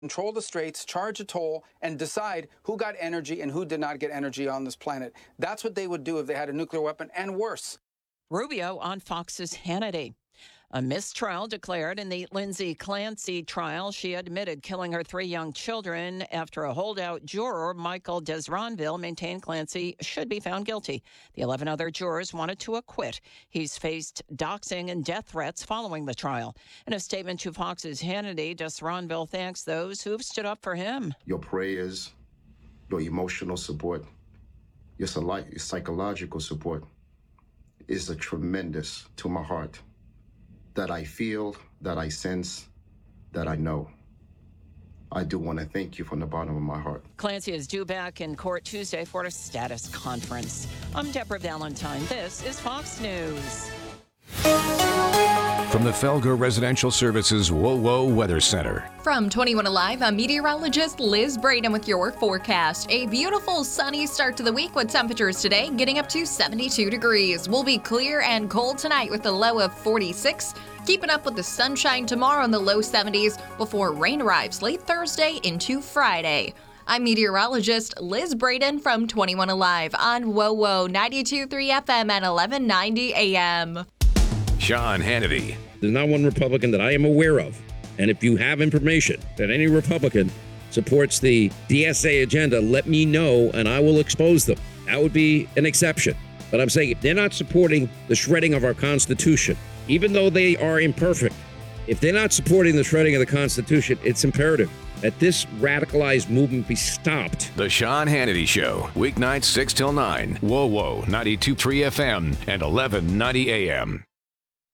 control the straits, charge a toll, and decide who got energy and who did not get energy on this planet. That's what they would do if they had a nuclear weapon, and worse. Rubio on Fox's Hannity. A mistrial declared in the Lindsay Clancy trial. She admitted killing her 3 young children after a holdout juror, Michael Desronville, maintained Clancy should be found guilty. The 11 other jurors wanted to acquit. He's faced doxing and death threats following the trial. In a statement to Fox's Hannity, Desronville thanks those who've stood up for him. Your prayers, your emotional support, your psychological support is a tremendous to my heart. That I feel, that I sense, that I know. I do want to thank you from the bottom of my heart. Clancy is due back in court Tuesday for a status conference. I'm Deborah Valentine. This is Fox News. From the Felger Residential Services WOWO Weather Center. From 21 Alive, I'm meteorologist Liz Braden with your forecast. A beautiful sunny start to the week with temperatures today getting up to 72 degrees. We'll be clear and cold tonight with a low of 46. Keeping up with the sunshine tomorrow in the low 70s before rain arrives late Thursday into Friday. I'm meteorologist Liz Braden from 21 Alive on WOWO 92.3 FM and 1190 AM. Sean Hannity. There's not one Republican that I am aware of. And if you have information that any Republican supports the DSA agenda, let me know and I will expose them. That would be an exception. But I'm saying if they're not supporting the shredding of our Constitution, even though they are imperfect, if they're not supporting the shredding of the Constitution, it's imperative that this radicalized movement be stopped. The Sean Hannity Show, weeknights 6 till 9, WOWO 92.3 FM and 1190 AM.